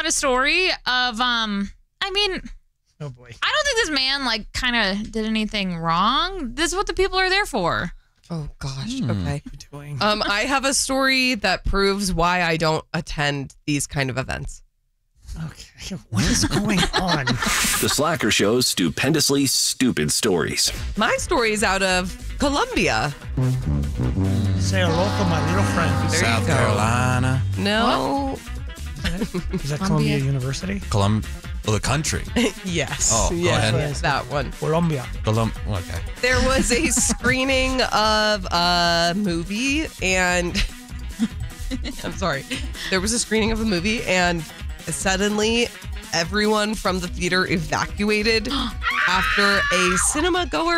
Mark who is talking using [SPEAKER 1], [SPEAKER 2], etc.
[SPEAKER 1] got a story of
[SPEAKER 2] Oh boy.
[SPEAKER 1] I don't think this man kind of did anything wrong. This is what the people are there for.
[SPEAKER 3] Oh gosh. Okay.
[SPEAKER 2] Doing.
[SPEAKER 3] I have a story that proves why I don't attend these kind of events.
[SPEAKER 2] Okay. What is going on?
[SPEAKER 4] The Slacker Show's stupendously stupid stories.
[SPEAKER 3] My story is out of Colombia.
[SPEAKER 2] Say hello to my little friend.
[SPEAKER 3] There
[SPEAKER 5] South
[SPEAKER 3] you go.
[SPEAKER 5] Carolina.
[SPEAKER 3] No.
[SPEAKER 2] Is that Columbia University?
[SPEAKER 5] The country.
[SPEAKER 3] Yes.
[SPEAKER 5] Oh, go
[SPEAKER 3] yes,
[SPEAKER 5] ahead.
[SPEAKER 3] that one.
[SPEAKER 2] Colombia.
[SPEAKER 5] Okay.
[SPEAKER 3] There was a screening of a movie and I'm sorry. There was a screening of a movie and suddenly everyone from the theater evacuated after a cinema goer